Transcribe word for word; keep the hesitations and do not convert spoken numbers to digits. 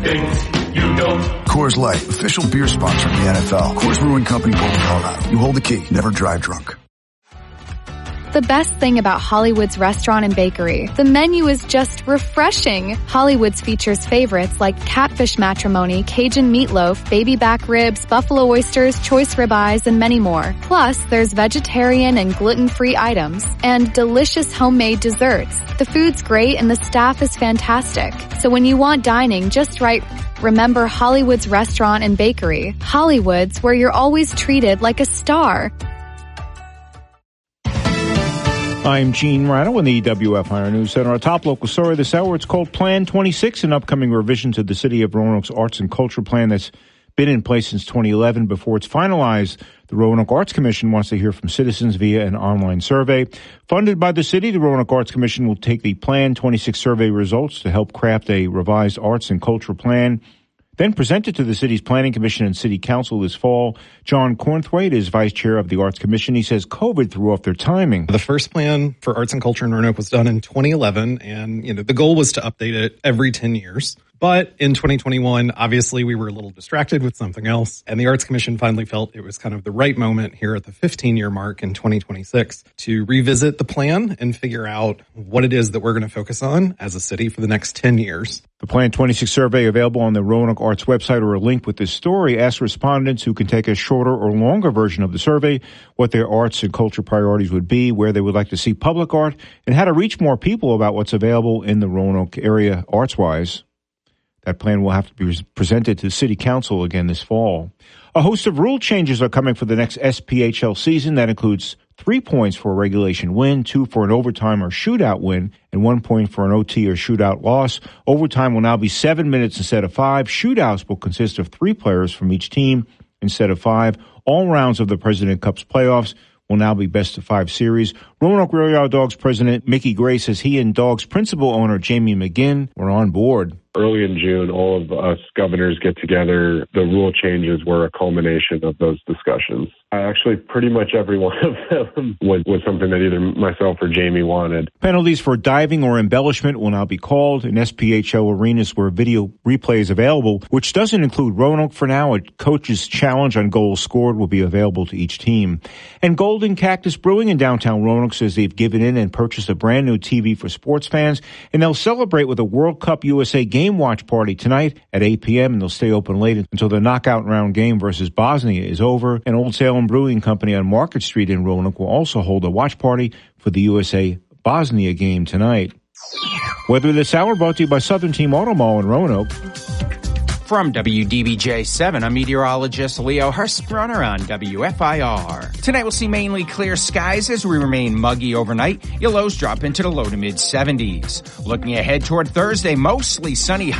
things you don't. Coors Light, official beer sponsor of the N F L. Coors Brewing Company, Boulder, Colorado. You hold the key. Never drive drunk. The best thing about Hollywood's Restaurant and Bakery, the menu is just refreshing. Hollywood's features favorites like catfish matrimony, Cajun meatloaf, baby back ribs, buffalo oysters, choice ribeyes, and many more. Plus, there's vegetarian and gluten-free items and delicious homemade desserts. The food's great and the staff is fantastic. So when you want dining just right, remember Hollywood's Restaurant and Bakery. Hollywood's, where you're always treated like a star. I'm Gene Rano in the W F I R News Center. Our top local story this hour, it's called Plan twenty-six, an upcoming revision to the City of Roanoke's Arts and Culture Plan that's been in place since twenty eleven. Before it's finalized, the Roanoke Arts Commission wants to hear from citizens via an online survey. Funded by the city, the Roanoke Arts Commission will take the Plan twenty-six survey results to help craft a revised arts and culture plan, then present it to the city's Planning Commission and City Council this fall. John Cornthwaite is vice chair of the Arts Commission. He says COVID threw off their timing. The first plan for arts and culture in Roanoke was done in twenty eleven, and you know the goal was to update it every ten years. But in twenty twenty-one, obviously, we were a little distracted with something else, and the Arts Commission finally felt it was kind of the right moment here at the fifteen-year mark in twenty twenty-six to revisit the plan and figure out what it is that we're going to focus on as a city for the next ten years. The Plan twenty-six survey available on the Roanoke Arts website or a link with this story asks respondents who can take a shorter or longer version of the survey what their arts and culture priorities would be, where they would like to see public art, and how to reach more people about what's available in the Roanoke area arts-wise. That plan will have to be presented to City Council again this fall. A host of rule changes are coming for the next S P H L season. That includes three points for a regulation win, two for an overtime or shootout win, and one point for an O T or shootout loss. Overtime will now be seven minutes instead of five. Shootouts will consist of three players from each team instead of five. All rounds of the President Cup's playoffs will now be best of five series. Roanoke Real Yard Dogs president Mickey Gray says he and Dogs principal owner Jamie McGinn were on board. Early in June, all of us governors get together. The rule changes were a culmination of those discussions. Actually, pretty much every one of them was, was something that either myself or Jamie wanted. Penalties for diving or embellishment will now be called in S P H L arenas where video replay is available, which doesn't include Roanoke for now. A coach's challenge on goals scored will be available to each team. And Golden Cactus Brewing in downtown Roanoke says they've given in and purchased a brand new T V for sports fans, and they'll celebrate with a World Cup U S A game watch party tonight at eight p.m., and they'll stay open late until the knockout round game versus Bosnia is over. And Old Salem Brewing Company on Market Street in Roanoke will also hold a watch party for the U S A Bosnia game tonight. Weather this hour brought to you by Southern Team Auto Mall in Roanoke. From W D B J seven, I'm meteorologist Leo Hurstrunner on W F I R. Tonight we'll see mainly clear skies as we remain muggy overnight. Your lows drop into the low to mid seventies. Looking ahead toward Thursday, mostly sunny.